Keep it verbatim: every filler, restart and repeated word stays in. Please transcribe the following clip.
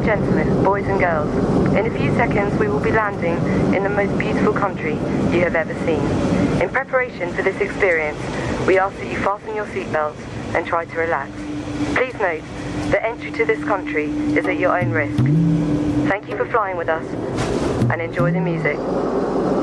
gentlemen, boys and girls, in a few seconds we will be landing in the most beautiful country you have ever seen. In preparation for this experience, we ask that you fasten your seatbelts and try to relax. Please note that entry to this country is at your own risk. Thank you for flying with us and enjoy the music.